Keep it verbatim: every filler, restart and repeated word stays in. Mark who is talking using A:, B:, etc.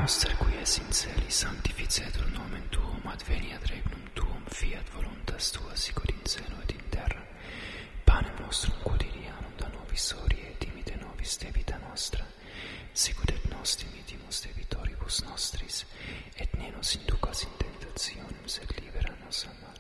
A: noster qui es in celi, sanctificetur nomen tuum, adveniat regnum tuum, fiat voluntas tua sicut in cielo et in terra. Panem nostrum quotidianum da nobis hodie et dimite nobis debita nostra, sicut et nos dimitimus debitoribus nostris, et ne nos inducas in tentationem, sed libera nos a malo.